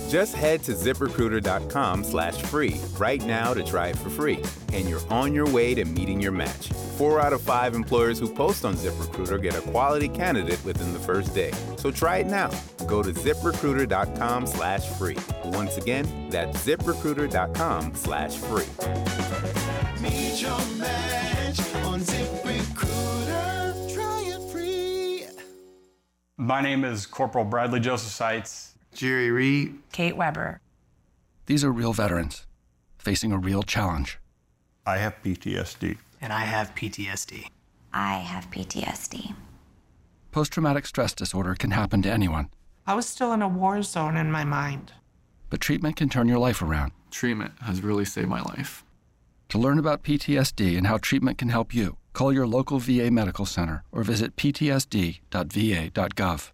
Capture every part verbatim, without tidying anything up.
Just head to ZipRecruiter.com slash free right now to try it for free, and you're on your way to meeting your match. Four out of five employers who post on ZipRecruiter get a quality candidate within the first day. So try it now. Go to ZipRecruiter.com slash free. Once again, that's ZipRecruiter.com slash free. Meet your match on ZipRecruiter. Try it free. My name is Corporal Bradley Joseph Seitz. Jerry Reed. Kate Weber. These are real veterans facing a real challenge. I have P T S D. And I have P T S D. I have P T S D. Post-traumatic stress disorder can happen to anyone. I was still in a war zone in my mind. But treatment can turn your life around. Treatment has really saved my life. To learn about P T S D and how treatment can help you, call your local V A medical center or visit p t s d dot v a dot gov.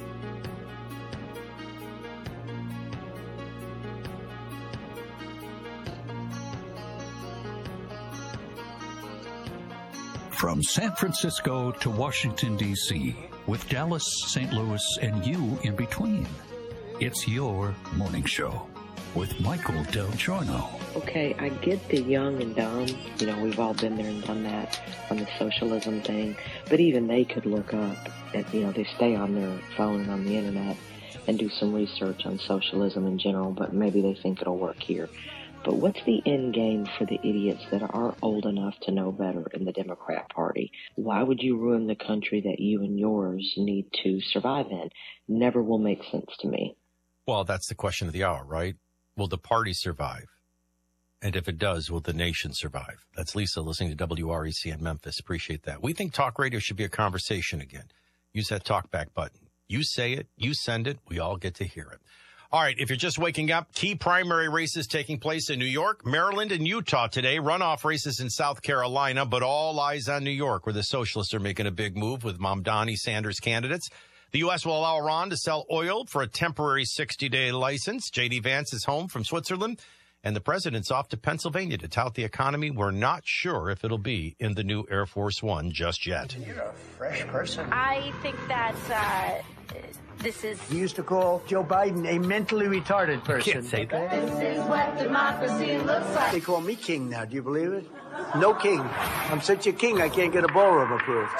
From San Francisco to Washington, D C, with Dallas, Saint Louis, and you in between, it's your morning show with Michael Del Giorno. Okay, I get the young and dumb. You know, we've all been there and done that on the socialism thing. But even they could look up at, you know, they stay on their phone and on the internet and do some research on socialism in general, but maybe they think it'll work here. But what's the end game for the idiots that are old enough to know better in the Democrat Party? Why would you ruin the country that you and yours need to survive in? Never will make sense to me. Well, that's the question of the hour, right? Will the party survive? And if it does, will the nation survive? That's Lisa listening to W R E C in Memphis. Appreciate that. We think talk radio should be a conversation again. Use that talk back button. You say it, you send it, we all get to hear it. All right, if you're just waking up, key primary races taking place in New York, Maryland, and Utah today. Runoff races in South Carolina, but all eyes on New York, where the socialists are making a big move with Mamdani Sanders candidates. The U S will allow Iran to sell oil for a temporary sixty-day license. J D. Vance is home from Switzerland, and the president's off to Pennsylvania to tout the economy. We're not sure if it'll be in the new Air Force One just yet. You're a fresh person. I think that uh, this is... You used to call Joe Biden a mentally retarded person. You can't say that. This is what democracy looks like. They call me king now. Do you believe it? No king. I'm such a king, I can't get a ballroom approved.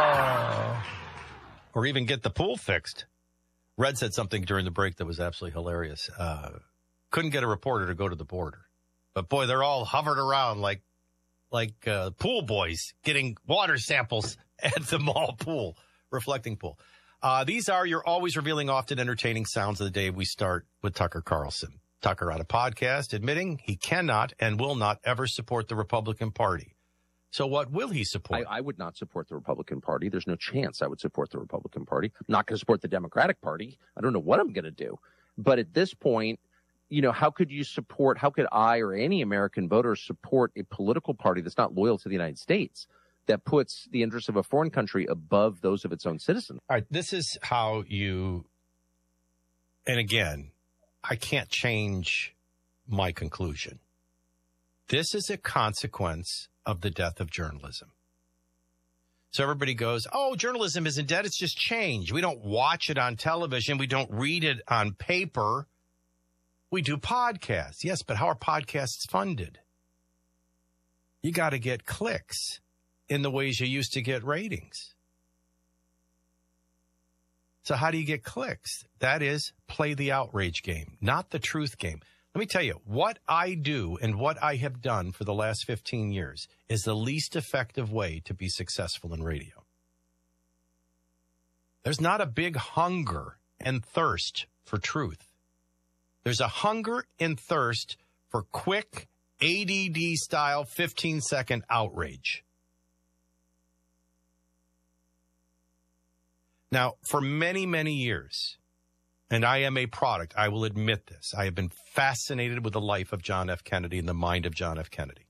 Oh. Or even get the pool fixed. Red said something during the break that was absolutely hilarious. Uh, couldn't get a reporter to go to the border. But, boy, they're all hovered around like like uh, pool boys getting water samples at the mall pool, reflecting pool. Uh, these are your always revealing, often entertaining sounds of the day. We start with Tucker Carlson. Tucker on a podcast admitting he cannot and will not ever support the Republican Party. So what will he support? I, I would not support the Republican Party. There's no chance I would support the Republican Party. I'm not going to support the Democratic Party. I don't know what I'm going to do. But at this point, you know, how could you support, how could I or any American voter support a political party that's not loyal to the United States, that puts the interests of a foreign country above those of its own citizens? All right, this is how you, and again, I can't change my conclusion. This is a consequence of the death of journalism. So everybody goes, oh, journalism isn't dead, it's just changed. We don't watch it on television. We don't read it on paper. We do podcasts. Yes, but how are podcasts funded? You got to get clicks in the ways you used to get ratings. So how do you get clicks? That is, play the outrage game, not the truth game. Let me tell you, what I do and what I have done for the last fifteen years is the least effective way to be successful in radio. There's not a big hunger and thirst for truth. There's a hunger and thirst for quick, A D D-style, fifteen-second outrage. Now, for many, many years, and I am a product, I will admit this, I have been fascinated with the life of John F. Kennedy and the mind of John F. Kennedy.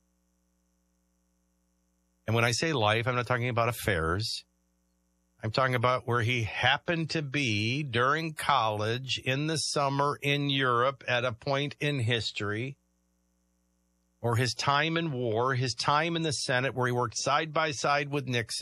And when I say life, I'm not talking about affairs. I'm talking about where he happened to be during college in the summer in Europe at a point in history, or his time in war, his time in the Senate where he worked side by side with Nixon.